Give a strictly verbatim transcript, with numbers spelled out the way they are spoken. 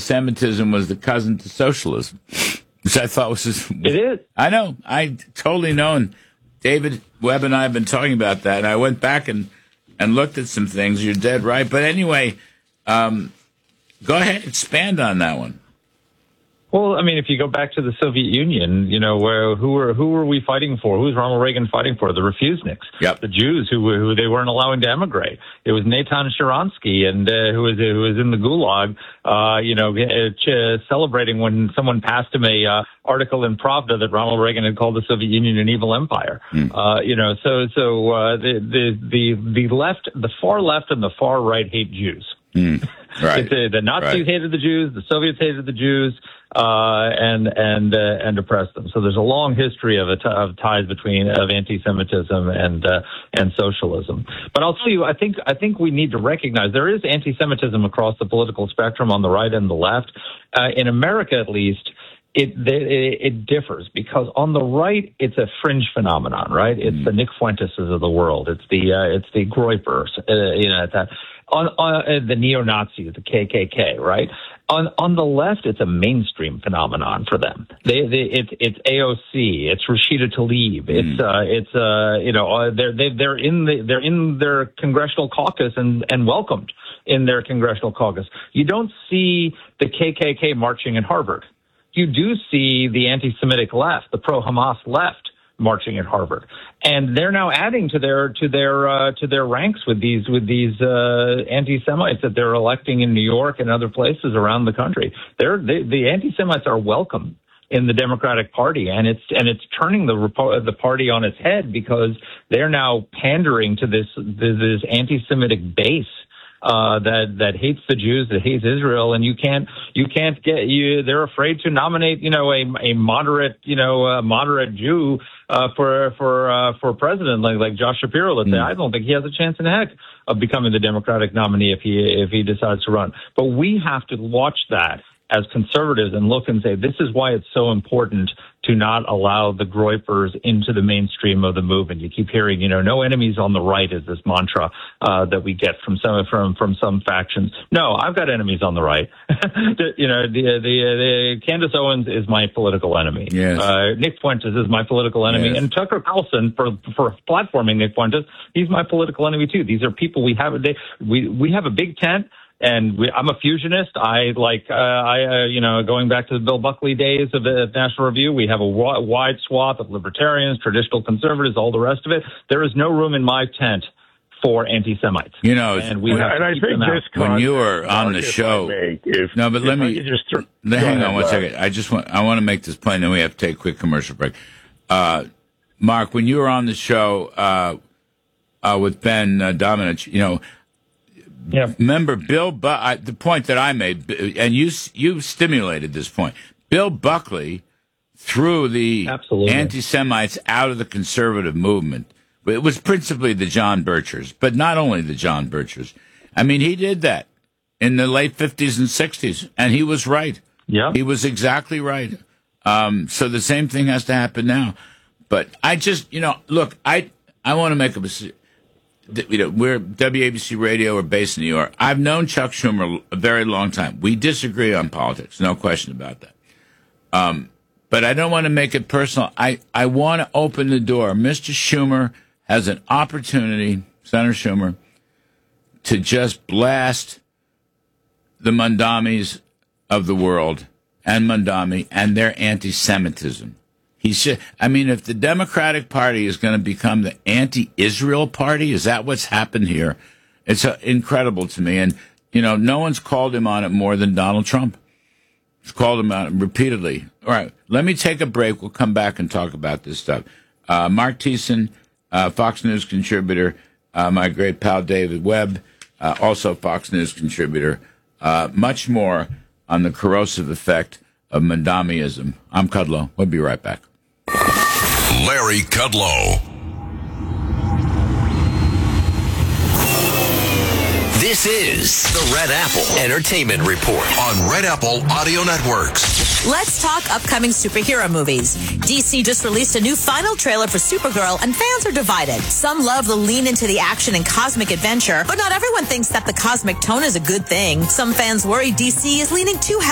anti-Semitism was the cousin to socialism, which I thought was just... It is. I know. I totally know. And David Webb and I have been talking about that, and I went back and, and looked at some things. You're dead right. But anyway, um, go ahead, expand on that one. Well, I mean, if you go back to the Soviet Union, you know, where who were who were we fighting for? Who was Ronald Reagan fighting for? The refuseniks, yep. The Jews who who they weren't allowing to emigrate. It was Natan Sharansky, and uh, who was who was in the Gulag, uh, you know, uh, celebrating when someone passed him a uh, article in Pravda that Ronald Reagan had called the Soviet Union an evil empire. Mm. Uh, you know, so so uh, the the the the left, the far left, and the far right hate Jews. Mm. Right. uh, the Nazis right. hated the Jews. The Soviets hated the Jews. Uh, and and uh, and oppress them. So there's a long history of, a t- of ties between of anti-Semitism and uh, and socialism. But I'll tell you, I think I think we need to recognize there is anti-Semitism across the political spectrum on the right and the left. Uh, in America, at least, it, it it differs because on the right it's a fringe phenomenon, right? It's mm. the Nick Fuenteses of the world. It's the uh, it's the Groypers, uh, you know, that on, on uh, the neo-Nazis, the K K K, right? On on the left, it's a mainstream phenomenon for them. They, they it's it's A O C, it's Rashida Tlaib, it's uh, it's uh, you know uh, they're they, they're in the they're in their congressional caucus and and welcomed in their congressional caucus. You don't see the K K K marching at Harvard. You do see the anti-Semitic left, the pro-Hamas left, marching at Harvard, and they're now adding to their to their uh, to their ranks with these with these uh, anti-Semites that they're electing in New York and other places around the country. They're they, the anti-Semites are welcome in the Democratic Party, and it's and it's turning the the party on its head because they're now pandering to this this anti-Semitic base. Uh, that that hates the Jews, that hates Israel, and you can't you can't get you. They're afraid to nominate, you know, a a moderate, you know, a moderate Jew uh, for for uh, for president, like like Josh Shapiro. Let's mm. say I don't think he has a chance in heck of becoming the Democratic nominee if he if he decides to run. But we have to watch that as conservatives and look and say this is why it's so important to not allow the Groypers into the mainstream of the movement. You keep hearing, you know, no enemies on the right is this mantra uh, that we get from some from from some factions. No, I've got enemies on the right. you know, the, the the Candace Owens is my political enemy. Yes. Uh, Nick Fuentes is my political enemy, yes. and Tucker Carlson for for platforming Nick Fuentes, he's my political enemy too. These are people we have. They, we we have a big tent. And we, I'm a fusionist. I like, uh, I, uh, you know, going back to the Bill Buckley days of the National Review, we have a w- wide swath of libertarians, traditional conservatives, all the rest of it. There is no room in my tent for anti-Semites. You know, and we and, have and to I keep think them this out. When you were on the show, may, if, no, but let me just th- hang ahead, on one uh, second. I just want I want to make this point, and then we have to take a quick commercial break. Uh, Mark, when you were on the show uh, uh, with Ben uh, Domenech, you know. Yeah. Remember, Bill, Bu- I, the point that I made, and you you stimulated this point. Bill Buckley threw the Absolutely. anti-Semites out of the conservative movement. It was principally the John Birchers, but not only the John Birchers. I mean, he did that in the late fifties and sixties, and he was right. Yeah. He was exactly right. Um, so the same thing has to happen now. But I just, you know, look, I I want to make a You know, we're W A B C Radio. We're based in New York. I've known Chuck Schumer a very long time. We disagree on politics, no question about that. Um, but I don't want to make it personal. I, I want to open the door. Mister Schumer has an opportunity, Senator Schumer, to just blast the Mandamis of the world and Mandami and their anti-Semitism. He should, I mean, if the Democratic Party is going to become the anti-Israel party, is that what's happened here? It's uh, incredible to me. And, you know, no one's called him on it more than Donald Trump. He's called him on it repeatedly. All right, let me take a break. We'll come back and talk about this stuff. Uh, Mark Thiessen, uh, Fox News contributor, uh, my great pal David Webb, uh, also Fox News contributor. Uh, much more on the corrosive effect of Mandamiism. I'm Kudlow. We'll be right back. Larry Kudlow. This is the Red Apple Entertainment Report on Red Apple Audio Networks. Let's talk upcoming superhero movies. D C just released a new final trailer for Supergirl, and fans are divided. Some love the lean into the action and cosmic adventure, but not everyone thinks that the cosmic tone is a good thing. Some fans worry D C is leaning too heavily